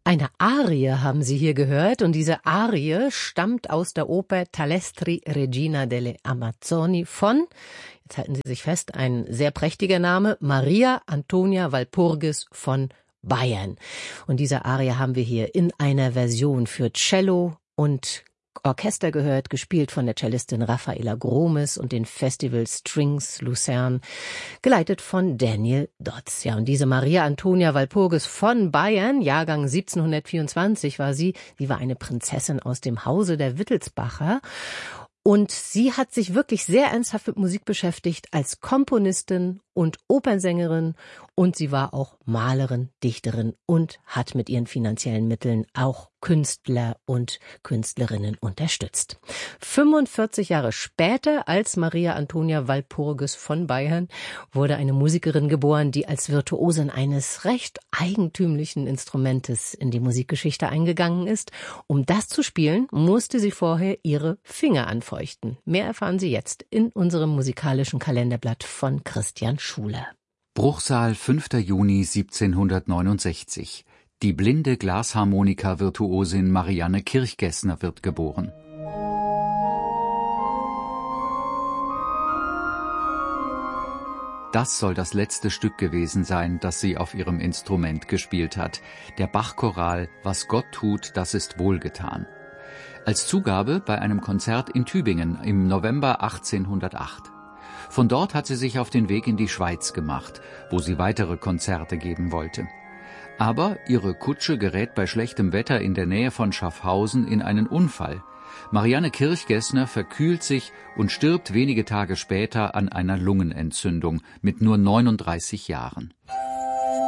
Eine Arie haben Sie hier gehört und diese Arie stammt aus der Oper Talestri Regina delle Amazzoni von, jetzt halten Sie sich fest, ein sehr prächtiger Name, Maria Antonia Walpurgis von Bayern. Und diese Arie haben wir hier in einer Version für Cello und Orchester gehört, gespielt von der Cellistin Raffaella Gromes und den Festival Strings Lucerne, geleitet von Daniel Dodds. Ja, und diese Maria Antonia Walpurgis von Bayern, Jahrgang 1724 war sie war eine Prinzessin aus dem Hause der Wittelsbacher. Und sie hat sich wirklich sehr ernsthaft mit Musik beschäftigt als Komponistin und Opernsängerin und sie war auch Malerin, Dichterin und hat mit ihren finanziellen Mitteln auch Künstler und Künstlerinnen unterstützt. 45 Jahre später, als Maria Antonia Walpurgis von Bayern, wurde eine Musikerin geboren, die als Virtuosin eines recht eigentümlichen Instrumentes in die Musikgeschichte eingegangen ist. Um das zu spielen, musste sie vorher ihre Finger anfeuchten. Mehr erfahren Sie jetzt in unserem musikalischen Kalenderblatt von Christian Schuler. Bruchsal, 5. Juni 1769. Die blinde Glasharmonika-Virtuosin Marianne Kirchgessner wird geboren. Das soll das letzte Stück gewesen sein, das sie auf ihrem Instrument gespielt hat. Der Bach-Choral »Was Gott tut, das ist wohlgetan«. Als Zugabe bei einem Konzert in Tübingen im November 1808. Von dort hat sie sich auf den Weg in die Schweiz gemacht, wo sie weitere Konzerte geben wollte. Aber ihre Kutsche gerät bei schlechtem Wetter in der Nähe von Schaffhausen in einen Unfall. Marianne Kirchgessner verkühlt sich und stirbt wenige Tage später an einer Lungenentzündung mit nur 39 Jahren.